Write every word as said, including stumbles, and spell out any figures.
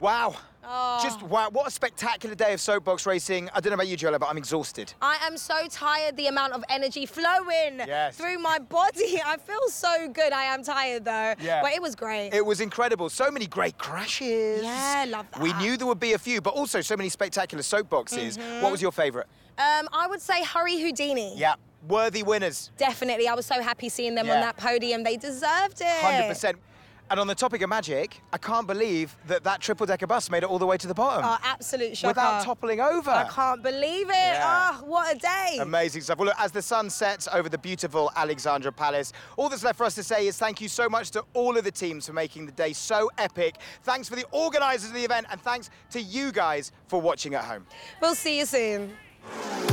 Wow. Oh. Just wow, what a spectacular day of soapbox racing. I don't know about you, Joella, but I'm exhausted. I am so tired, the amount of energy flowing Yes. through my body. I feel so good. I am tired though. Yeah. But it was great. It was incredible. So many great crashes. Yeah, love that. We knew there would be a few, but also so many spectacular soapboxes. Mm-hmm. What was your favourite? Um, I would say Hurry Houdini. Yeah, worthy winners. Definitely. I was so happy seeing them Yeah. on that podium. They deserved it. one hundred percent. And on the topic of magic, I can't believe that that triple-decker bus made it all the way to the bottom. Oh, absolute shocker. Without toppling over. I can't believe it. Yeah. Oh, what a day. Amazing stuff. Well, look, as the sun sets over the beautiful Alexandra Palace, all that's left for us to say is thank you so much to all of the teams for making the day so epic. Thanks for the organisers of the event, and thanks to you guys for watching at home. We'll see you soon.